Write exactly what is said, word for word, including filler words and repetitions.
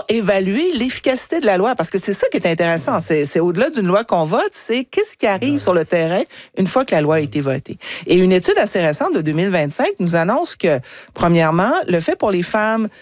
pour évaluer l'efficacité de la loi, parce que c'est ça qui est intéressant. C'est, c'est au-delà d'une loi qu'on vote, c'est qu'est-ce qui arrive sur le terrain une fois que la loi a été votée. Et une étude assez récente de deux mille vingt-cinq nous annonce que, premièrement, le fait pour les femmes